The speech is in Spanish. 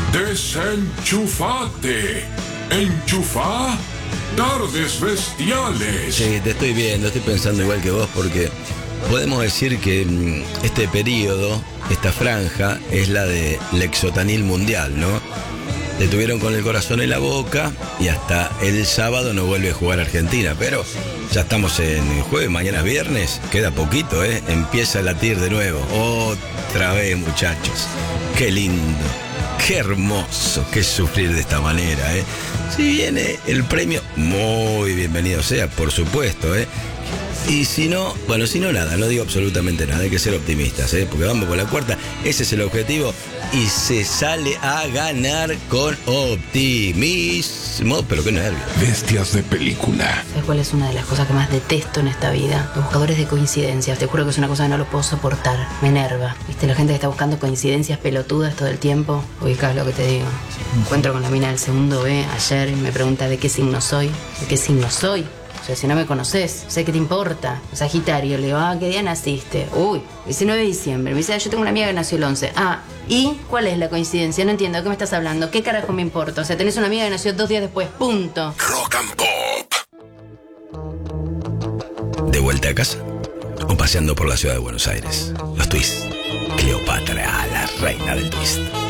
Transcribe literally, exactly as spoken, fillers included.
Desenchufate. Enchufá. Tardes bestiales. Sí, te estoy viendo, estoy pensando igual que vos, porque podemos decir que mm, este periodo, esta franja, es la de Lexotanil mundial, ¿no? Le tuvieron con el corazón en la boca y hasta el sábado no vuelve a jugar Argentina, pero ya estamos en jueves, mañana es viernes, queda poquito, ¿eh? Empieza a latir de nuevo, otra vez, muchachos. Qué lindo, qué hermoso que es sufrir de esta manera, ¿eh? Si viene el premio, muy bienvenido sea, por supuesto, ¿eh? Y si no, bueno, si no nada, no digo absolutamente nada, hay que ser optimistas, ¿eh? Porque vamos con la cuarta, ese es el objetivo y se sale a ganar con optimismo, pero qué nervios. Bestias de película. ¿Sabes cuál es una de las cosas que más detesto en esta vida? Los buscadores de coincidencias. Te juro que es una cosa que no lo puedo soportar. Me enerva. ¿Viste? La gente que está buscando coincidencias pelotudas todo el tiempo. Ubicás lo que te digo. Me encuentro con la mina del segundo B ayer y me pregunta de qué signo soy. ¿De qué signo soy? O sea, si no me conoces, sé qué te importa. Sagitario, le digo, ah, ¿qué día naciste? Uy, diecinueve de diciembre. Me dice, ah, yo tengo una amiga que nació el once. Ah, ¿y cuál es la coincidencia? No entiendo, ¿de qué me estás hablando? ¿Qué carajo me importa? O sea, tenés una amiga que nació dos días después, punto. Rock and Pop. ¿De vuelta a casa? ¿O paseando por la ciudad de Buenos Aires? Los twists. Cleopatra, la reina del twist.